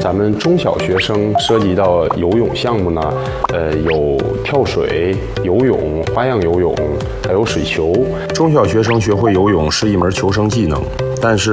咱们中小学生涉及到游泳项目呢，有跳水、游泳、花样游泳，还有水球。 中小学生学会游泳是一门求生技能，但是